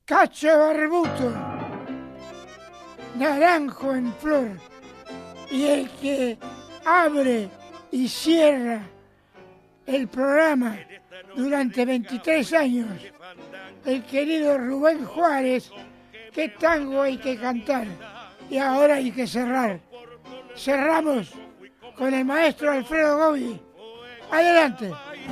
Cacho Barbuto, naranjo en flor, y el que abre y cierra el programa durante 23 años, el querido Rubén Juárez. ¿Qué tango hay que cantar? Y ahora hay que cerrar. Cerramos con el maestro Alfredo Gobi. Adelante.